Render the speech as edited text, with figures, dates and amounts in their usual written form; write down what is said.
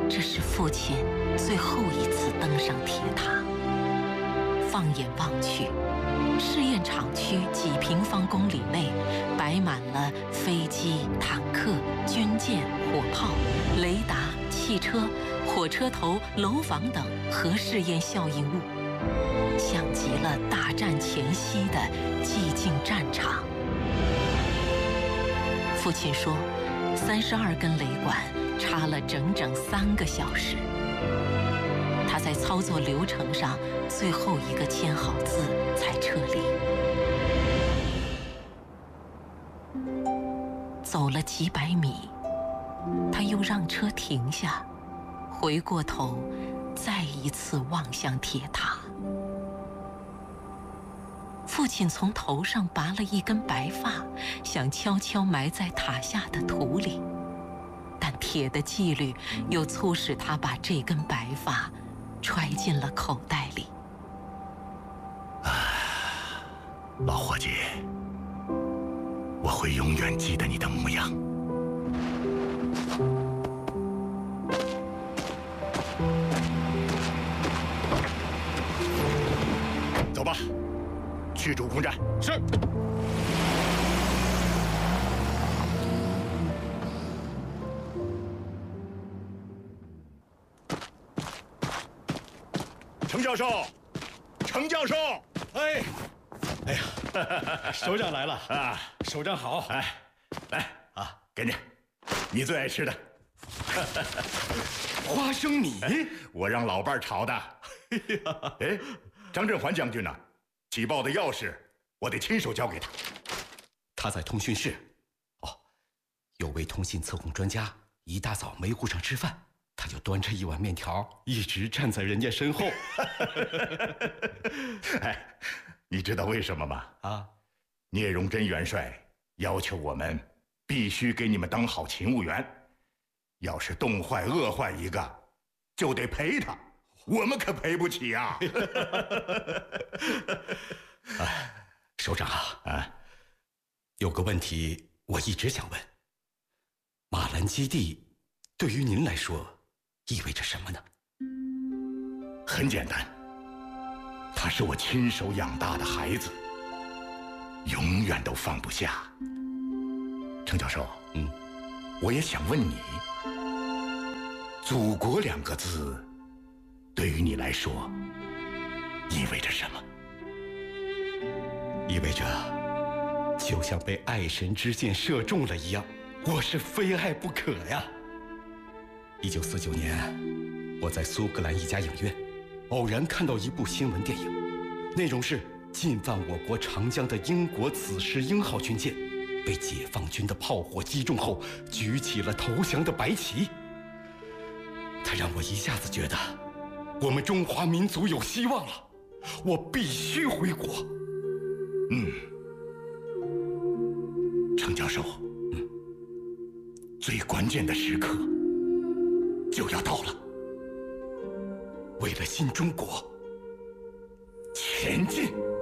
这是父亲最后一次登上铁塔。放眼望去，试验场区几平方公里内摆满了飞机、坦克、军舰、火炮、雷达、汽车、火车头、楼房等核试验效应物，像极了大战前夕的寂静战场。父亲说，32根雷管插了整整3个小时。他在操作流程上最后一个签好字才撤离。走了几百米，他又让车停下，回过头，再一次望向铁塔。父亲从头上拔了一根白发，想悄悄埋在塔下的土里，但铁的纪律又促使他把这根白发揣进了口袋里。 老伙计，我会永远记得你的模样。走吧，去主攻站。 是。 程教授，程教授， 哎呀，首长来了啊！首长好， 来啊，给你，你最爱吃的花生米， 我让老伴炒的。哎，张振环将军呢？起报的钥匙我得亲手交给他。 他在通讯室。哦，有位通信测控专家一大早没顾上吃饭，他就端着一碗面条，一直站在人家身后。 哎，你知道为什么吗？ 啊， 聂荣臻元帅要求我们必须给你们当好勤务员，要是冻坏、饿坏一个，就得赔他，我们可赔不起啊！ 首长啊，有个问题我一直想问：马兰基地对于您来说意味着什么呢？ 很简单，他是我亲手养大的孩子，永远都放不下。程教授，我也想问你，祖国2个字对于你来说意味着什么？ 意味着就像被爱神之箭射中了一样，我是非爱不可呀。1949年，我在苏格兰一家影院偶然看到一部新闻电影，内容是进犯我国长江的英国紫石英号军舰被解放军的炮火击中后，举起了投降的白旗。它让我一下子觉得我们中华民族有希望了，我必须回国。 程教授，最关键的时刻就要到了， 为了新中国， 前进！